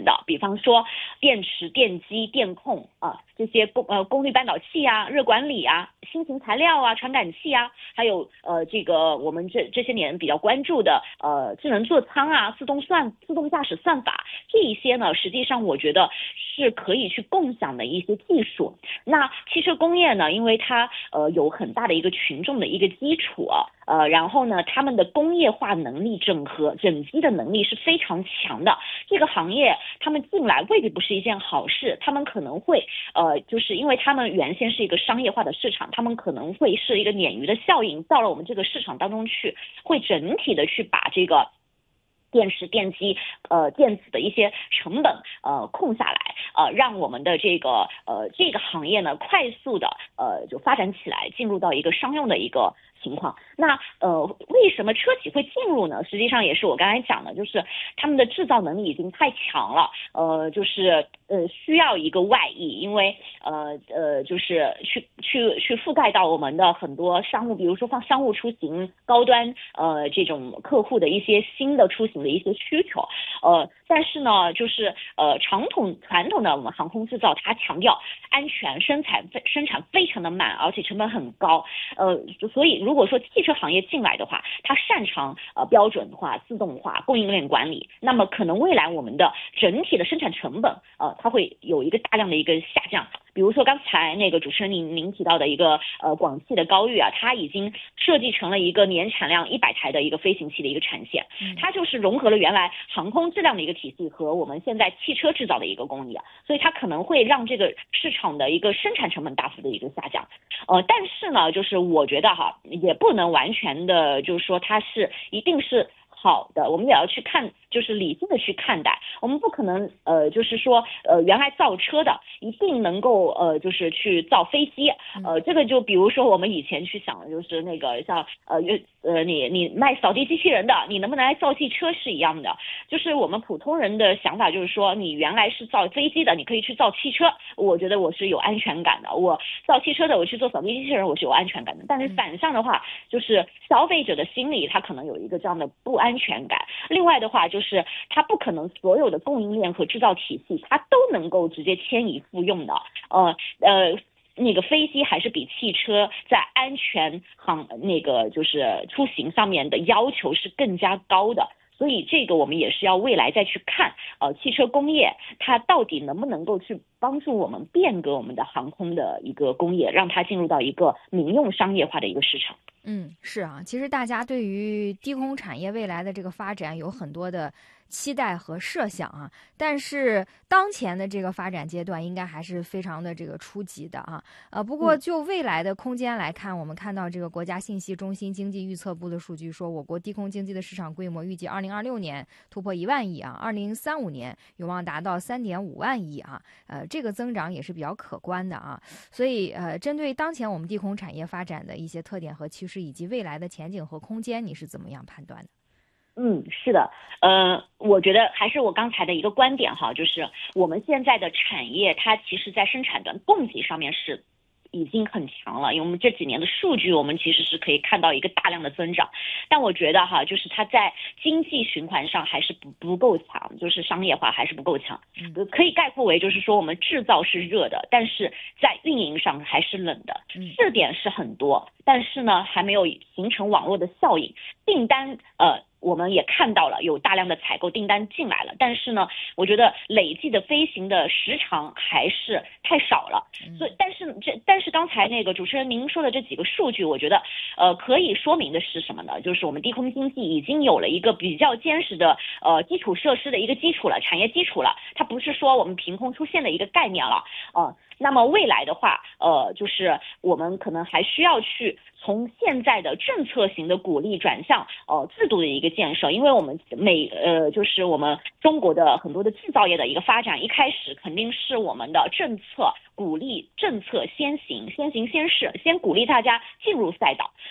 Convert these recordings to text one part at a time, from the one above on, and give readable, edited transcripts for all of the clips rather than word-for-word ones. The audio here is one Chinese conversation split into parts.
的，比方说电池、电机、电控啊，这些功率半导器啊、热管理啊、新型材料啊、传感器啊，还有这个我们这些年比较关注的智能座舱啊、自动驾驶算法，这一些呢，实际上我觉得是可以去共享的一些技术。那汽车工业呢，因为它有很大的一个群众的一个基础然后呢，他们的工业化能力整机的能力是非常强的。这个行业他们进来未必不是一件好事，他们可能会就是因为他们原先是一个商业化的市场，他们可能会是一个鲶鱼的效应，到了我们这个市场当中去，会整体的去把这个电池、电机、电子的一些成本控下来，让我们的这个行业呢快速的就发展起来，进入到一个商用的一个情况。那为什么车企会进入呢？实际上也是我刚才讲的，就是他们的制造能力已经太强了，就是需要一个外溢，因为就是去覆盖到我们的很多商务，比如说放商务出行、高端这种客户的一些新的出行的一些需求，但是呢，就是传统的我们航空制造，它强调安全，生产非常的慢，而且成本很高，所以如果说汽车行业进来的话，它擅长标准化、自动化、供应链管理，那么可能未来我们的整体的生产成本它会有一个大量的一个下降。比如说刚才那个主持人您提到的一个广汽的高域啊，它已经设计成了一个年产量100台的一个飞行器的一个产线，它就是融合了原来航空质量的一个体系和我们现在汽车制造的一个工艺，所以它可能会让这个市场的一个生产成本大幅的一个下降。但是呢，就是我觉得也不能完全的就是说它是一定是好的，我们也要去看，就是理性的去看待。我们不可能就是说原来造车的一定能够就是去造飞机，这个就比如说我们以前去想的就是那个像你卖扫地机器人的，你能不能来造汽车是一样的。就是我们普通人的想法就是说，你原来是造飞机的，你可以去造汽车，我觉得我是有安全感的。我造汽车的，我去做扫地机器人，我是有安全感的。但是反向的话，就是消费者的心理他可能有一个这样的不安全感。另外的话，就是他不可能所有的供应链和制造体系他都能够直接牵一附用的。那个飞机还是比汽车在安全那个就是出行上面的要求是更加高的。所以这个我们也是要未来再去看，汽车工业它到底能不能够去帮助我们变革我们的航空的一个工业，让它进入到一个民用商业化的一个市场。 是啊，其实大家对于低空产业未来的这个发展有很多的期待和设想啊，但是当前的这个发展阶段应该还是非常的这个初级的啊。不过就未来的空间来看，我们看到这个国家信息中心经济预测部的数据说，我国低空经济的市场规模预计2026年突破1万亿啊，2035年有望达到3.5万亿啊，这个增长也是比较可观的啊。所以针对当前我们低空产业发展的一些特点和趋势以及未来的前景和空间，你是怎么样判断的？ 是的，我觉得还是我刚才的一个观点就是我们现在的产业它其实在生产端供给上面是已经很强了，因为我们这几年的数据我们其实是可以看到一个大量的增长，但我觉得就是它在经济循环上还是不够强，就是商业化还是不够强，可以概括为就是说我们制造是热的，但是在运营上还是冷的，试点是很多，但是呢还没有形成网络的效应，订单我们也看到了有大量的采购订单进来了，但是呢我觉得累计的飞行的时长还是太少了。所以但是刚才那个主持人您说的这几个数据，我觉得可以说明的是什么呢？就是我们低空经济已经有了一个比较坚实的基础设施的一个基础了，产业基础了，它不是说我们凭空出现的一个概念了。那么未来的话就是我们可能还需要去从现在的政策型的鼓励转向制度的一个建设，因为我们就是我们中国的很多的制造业的一个发展，一开始肯定是我们的政策鼓励，政策先行先试，先鼓励大家进入赛道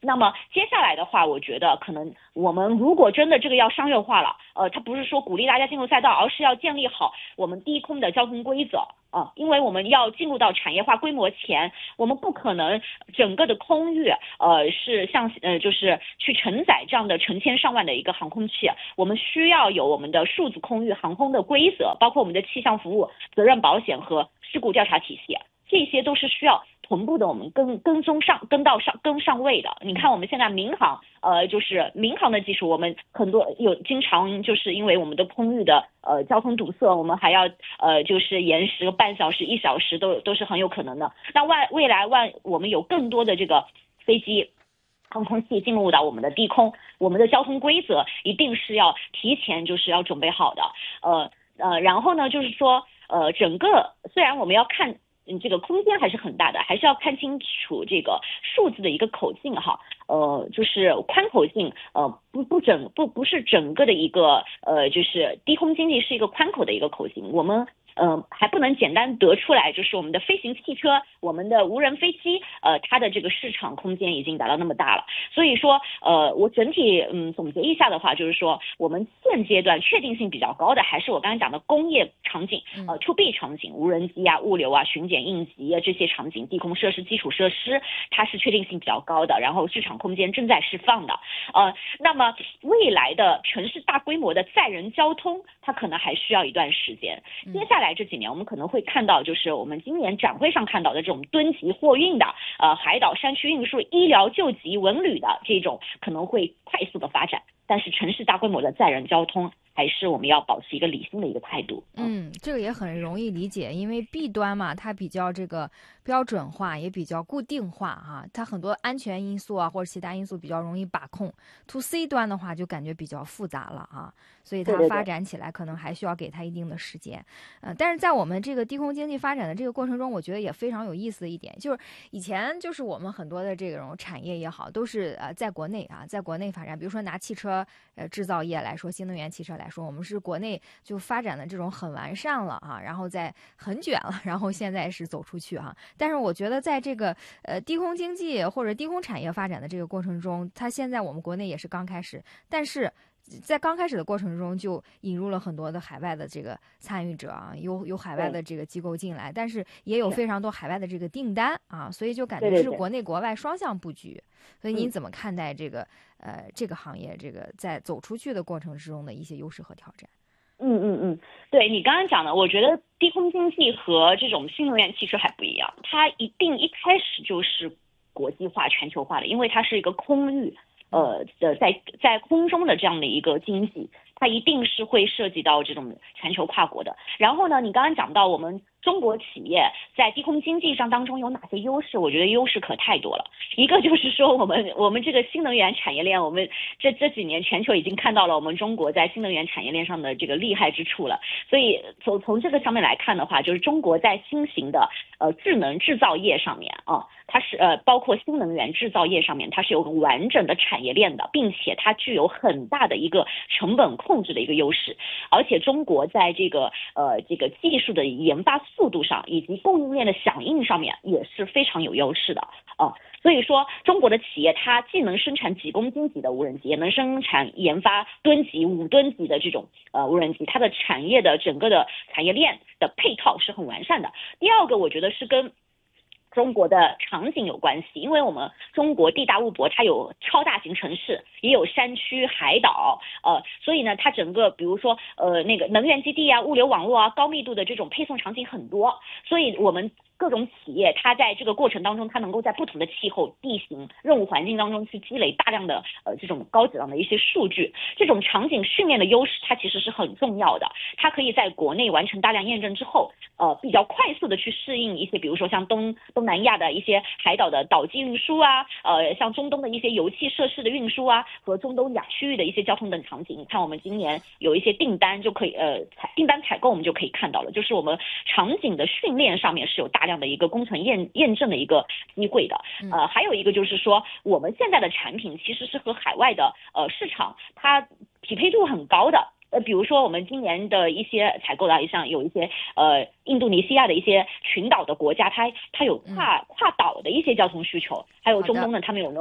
那么接下来的话，我觉得可能我们如果真的这个要商业化了，它不是说鼓励大家进入赛道，而是要建立好我们低空的交通规则因为我们要进入到产业化规模前，我们不可能整个的空域是像就是去承载这样的成千上万的一个航空器，我们需要有我们的数字空域航空的规则，包括我们的气象服务、责任保险和事故调查体系，这些都是需要同步的，我们跟上位的。你看我们现在民航，就是民航的技术，我们很多经常就是因为我们的空域的交通堵塞，我们还要就是延时半小时、1小时都是很有可能的。那未来我们有更多的这个飞机、航空器进入到我们的低空，我们的交通规则一定是要提前就是要准备好的。然后呢，就是说整个虽然我们要看。这个空间还是很大的，还是要看清楚这个数字的一个口径哈，就是宽口径，不是整个的一个就是低空经济是一个宽口的一个口径，我们还不能简单得出来，就是我们的飞行汽车、我们的无人飞机，它的这个市场空间已经达到那么大了。所以说，我整体总结一下的话，就是说我们现阶段确定性比较高的，还是我刚才讲的工业场景，to B 场景，无人机啊、物流啊、巡检应急啊这些场景，地空设施、基础设施，它是确定性比较高的，然后市场空间正在释放的。那么未来的城市大规模的载人交通，它可能还需要一段时间。接下来这几年我们可能会看到，就是我们今年展会上看到的这种吨级货运的海岛山区运输、医疗救急、文旅的这种可能会快速的发展，但是城市大规模的载人交通还是我们要保持一个理性的一个态度。 这个也很容易理解，因为 B 端嘛，它比较这个标准化，也比较固定化啊，它很多安全因素啊或者其他因素比较容易把控。To C 端的话就感觉比较复杂了啊，所以它发展起来可能还需要给它一定的时间。但是在我们这个低空经济发展的这个过程中，我觉得也非常有意思的一点，就是以前就是我们很多的这种产业也好，都是在国内发展。比如说拿汽车制造业来说，新能源汽车来说，我们是国内就发展的这种很完善了啊，然后再很卷了，然后现在是走出去哈。但是我觉得在这个低空经济或者低空产业发展的这个过程中，它现在我们国内也是刚开始，但是在刚开始的过程中就引入了很多的海外的这个参与者啊，有海外的这个机构进来，但是也有非常多海外的这个订单啊，所以就感觉是国内国外双向布局。所以您怎么看待这个这个行业这个在走出去的过程之中的一些优势和挑战？ 对你刚刚讲的，我觉得低空经济和这种新能源汽车还不一样，它一定一开始就是国际化、全球化的，因为它是一个空域，在空中的这样的一个经济，它一定是会涉及到这种全球跨国的。然后呢，你刚刚讲到我们中国企业在低空经济上当中有哪些优势？我觉得优势可太多了。一个就是说我们这个新能源产业链，我们这几年全球已经看到了我们中国在新能源产业链上的这个厉害之处了。所以从这个上面来看的话，就是中国在新型的智能制造业上面啊，它是包括新能源制造业上面，它是有个完整的产业链的，并且它具有很大的一个成本控制的一个优势。而且中国在这个技术的研发速度上以及供应链的响应上面也是非常有优势的所以说中国的企业它既能生产几公斤级的无人机，也能生产研发吨级、5吨级的这种无人机，它的产业的整个的产业链的配套是很完善的。第二个我觉得是跟中国的场景有关系，因为我们中国地大物博，它有超大型城市，也有山区、海岛，所以呢，它整个比如说那个能源基地啊、物流网络啊、高密度的这种配送场景很多，所以我们各种企业它在这个过程当中，它能够在不同的气候、地形、任务环境当中去积累大量的这种高质量的一些数据。这种场景训练的优势，它其实是很重要的。它可以在国内完成大量验证之后，比较快速的去适应一些，比如说像东南亚的一些海岛的岛际运输啊，像中东的一些油气设施的运输啊，和中东亚区域的一些交通等场景。你看我们今年有一些订单就可以订单采购我们就可以看到了，就是我们场景的训练上面是有大量的一个工程验证的一个机会的。还有一个就是说我们现在的产品其实是和海外的市场它匹配度很高的。比如说我们今年的一些采购的，像有一些印度尼西亚的一些群岛的国家，它有跨岛的一些交通需求，还有中东呢，他们有那种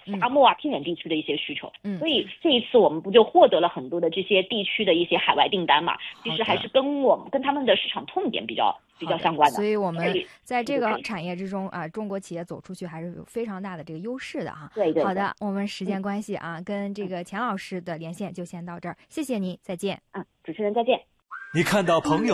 沙漠啊、偏远地区的一些需求。 嗯， 所以这一次我们不就获得了很多的这些地区的一些海外订单嘛？其实还是跟他们的市场痛点比较相关的。 所以我们在这个产业之中啊，中国企业走出去还是有非常大的这个优势的哈。 对。 好的，我们时间关系啊，跟这个钱老师的连线就先到这儿，谢谢您，再见。 主持人再见。 你看到朋友